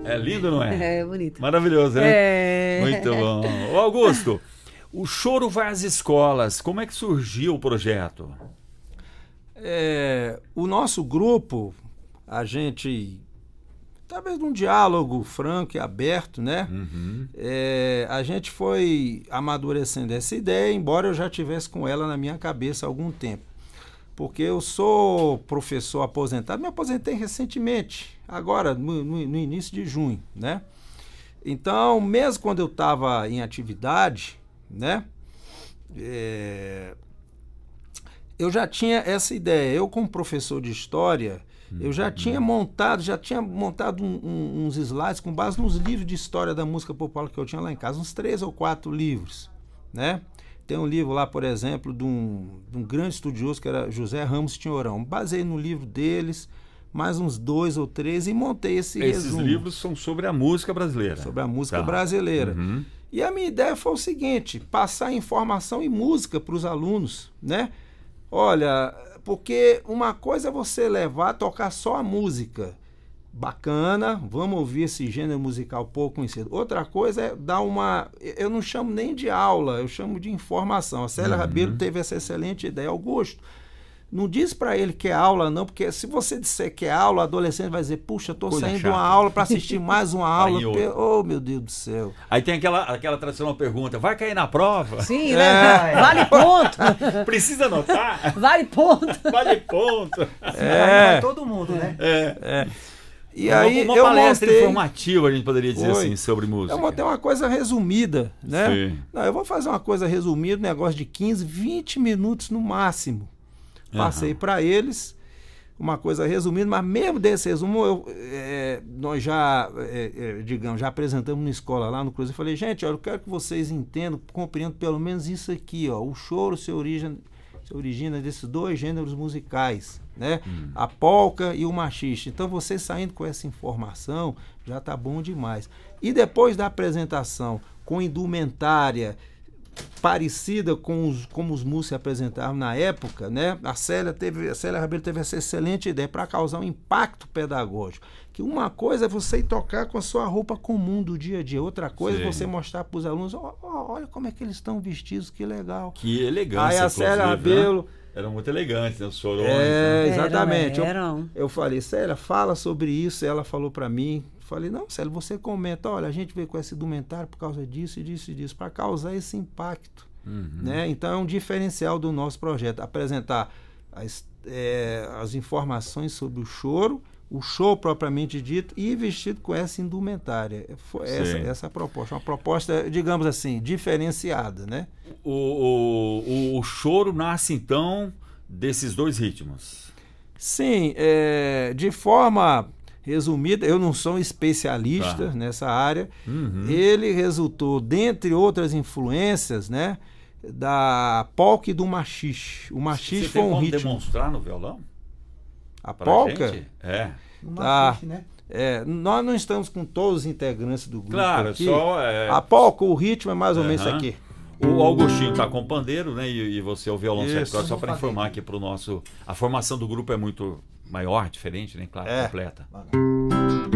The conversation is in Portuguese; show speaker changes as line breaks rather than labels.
É lindo, não é?
É bonito.
Maravilhoso, né?
É.
Muito bom. Ô, Augusto, o Choro vai às escolas. Como é que surgiu o projeto?
O nosso grupo, a gente, talvez num diálogo franco e aberto, né? A gente foi amadurecendo essa ideia, embora eu já tivesse com ela na minha cabeça há algum tempo. Porque eu sou professor aposentado, me aposentei recentemente, agora no início de junho, né? Então, mesmo quando eu estava em atividade, né? Eu já tinha essa ideia. Eu, como professor de história, eu já tinha montado uns slides com base nos livros de história da música popular que eu tinha lá em casa, uns 3 ou 4 livros, né? Tem um livro lá, por exemplo, de um grande estudioso que era José Ramos Tinhorão. Baseei no livro deles, mais uns 2 ou 3 e montei esse resumo.
Esses livros são sobre a música brasileira.
Sobre a música brasileira. E a minha ideia foi o seguinte, passar informação e música para os alunos, né? Olha, porque uma coisa é você tocar só a música. Bacana, vamos ouvir esse gênero musical pouco conhecido. Outra coisa é dar eu não chamo nem de aula, eu chamo de informação. A Célia Rabelo teve essa excelente ideia. Augusto, não diz para ele que é aula não, porque se você disser que é aula, o adolescente vai dizer, puxa, estou saindo de uma aula para assistir mais uma aula. Oh, meu Deus do céu.
Aí tem aquela tradicional pergunta, vai cair na prova?
Sim, né? Vale ponto.
Precisa anotar?
Vale ponto.
Vale ponto.
Vai todo mundo, né?
E aí
uma palestra informativa, a gente poderia dizer assim, sobre música.
Eu montei uma coisa resumida, né?
Sim.
Não, eu vou fazer uma coisa resumida, um negócio de 15, 20 minutos no máximo. Passei para eles uma coisa resumida, mas mesmo desse resumo, nós já apresentamos na escola lá no Cruzeiro. Eu falei, gente, olha, eu quero que vocês entendam, compreendam pelo menos isso aqui, ó. O choro se origina desses 2 gêneros musicais, né? A polca e o machiste. Então, vocês saindo com essa informação, já tá bom demais. E depois da apresentação, com indumentária parecida com como os músicos se apresentavam na época, né? A Célia Rabelo teve essa excelente ideia para causar um impacto pedagógico. Que uma coisa é você ir tocar com a sua roupa comum do dia a dia, outra coisa é você mostrar para os alunos, olha como é que eles estão vestidos, que legal.
Que elegância.
Aí a Célia Rabelo...
Né? Eram muito elegantes, né? Os chorões.
Exatamente.
Eram.
Eu falei, Célia, fala sobre isso. Ela falou para mim. Falei, não, Célia, você comenta. Olha, a gente veio com esse indumentário por causa disso e disso e disso, para causar esse impacto. Né? Então, é um diferencial do nosso projeto. Apresentar as informações sobre o show propriamente dito, e vestido com essa indumentária. Essa a proposta. Uma proposta, digamos assim, diferenciada, né?
O choro nasce, então, desses 2 ritmos.
Sim, de forma resumida, eu não sou um especialista nessa área. Ele resultou, dentre outras influências, né, da polca e do machixe. O machixe foi um ritmo. Você tem como
demonstrar no violão?
A polca?
No machixe, né?
Nós não estamos com todos os integrantes do grupo aqui.
Só...
A polca, o ritmo é mais ou menos isso aqui.
O Augustinho está com pandeiro, né? E você é o violão secreto, só para informar aqui para o nosso... A formação do grupo é muito maior, diferente, né? Claro, completa.